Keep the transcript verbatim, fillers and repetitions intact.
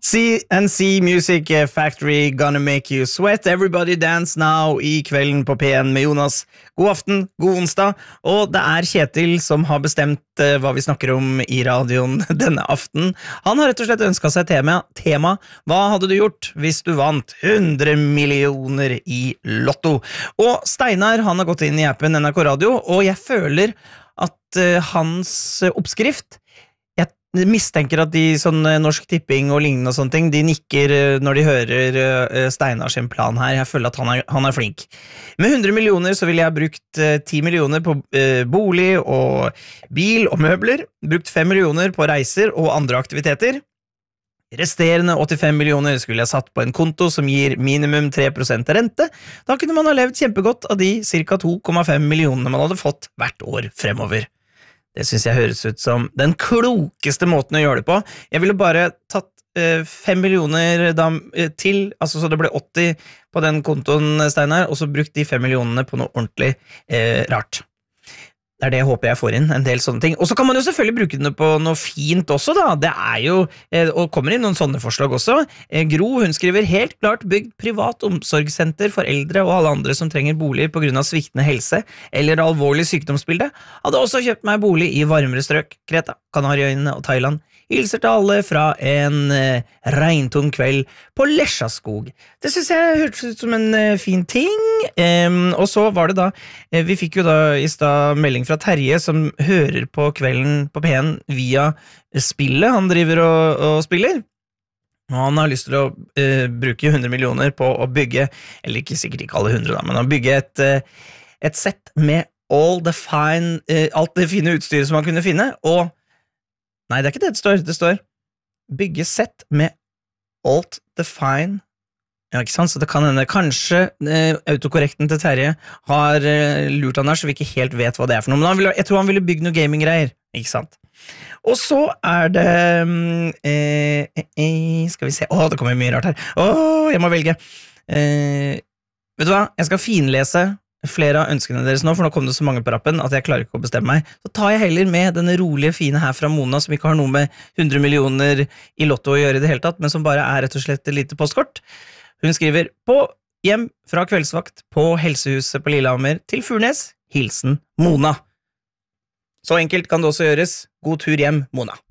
C N C Music Factory, Gonna Make You Sweat. Everybody dance now I kvelden på P N med Jonas. God aften, god onsdag. Og det er Kjetil som har bestemt uh, hva vi snakker om I radioen denne aften. Han har rett og slett ønsket seg tema. tema. Hva hadde du gjort hvis du vant hundre millioner I Lotto? Og Steinar, han har gått inn I appen N R K Radio, og jeg føler at uh, hans oppskrift Jeg mistenker at de sånn Norsk Tipping og lignende og sånne ting, de nikker når de hører uh, Steinar sin plan her. Jeg føler at han er, han er flink. Med hundre millioner så ville jeg brukt uh, ti millioner på uh, bolig og bil og møbler, brukt fem millioner på reiser og andre aktiviteter. Resterende åttifem millioner skulle jeg satt på en konto som gir minimum tre prosent rente. Da kunne man ha levd kjempegodt av de cirka to komma fem millionene man hadde fått hvert år fremover. Det synes jeg høres ut som den klokeste måten å gjøre det på. Jeg ville bare tatt eh, fem millioner da, eh, til, altså så det ble åtti på den kontoen, Steinar, og så brukt de fem millionene på noe ordentlig eh, rart. Det er det jeg håper jeg får inn, en del sånne ting. Og så kan man jo selvfølgelig bruke den på noe fint også da. Det er jo, eh, og kommer inn noen sånne forslag også. Eh, Gro, hun skriver helt klart bygd privat omsorgssenter for eldre og alle andre som trenger bolig på grunn av sviktende helse eller alvorlig sykdomsbilde. Hadde også kjøpt meg bolig I varmere strøk, Kreta, Kanariøyene og Thailand. Hilser til alle fra en eh, regntung kveld på Lesjaskog. Det synes jeg hørtes ut som en eh, fin ting. Um, og så var det da, eh, vi fikk jo da I sted melding fra Terje som hører på kvelden på P N via spillet han driver og, og spiller. Og han har lyst til å eh, bruke hundre millioner på å bygge, eller ikke sikkert ikke alle hundre da, men å bygge et, eh, et sett med all the fine, eh, alt det fine utstyret som han kunne finne, og Nei, det er ikke det det står. Det står bygge sett med alt the fine. Ja, ikke sant? Så det kan hende kanskje eh, autokorrekten til Terje har eh, lurt han der, så vi ikke helt vet hva det er for noe. Men han ville, jeg tror han ville bygge noe gaming-greier, ikke sant? Og så er det eh, eh, skal vi se, åh, det kommer mye rart her. Åh, jeg må velge. Eh, vet du hva? Jeg skal finlese flere av ønskene deres nå, for nå kom det så mange på rappen at jeg klarer ikke å bestemme meg. Så tar jeg heller med denne rolige fine her fra Mona, som ikke har noe med hundre millioner I Lotto å gjøre I det hele tatt, men som bare er rett og slett et lite postkort. Hun skriver, på hjem fra kveldsvakt på Helsehuset på Lillehammer til Furnes, hilsen Mona. Så enkelt kan det også gjøres. God tur hjem, Mona.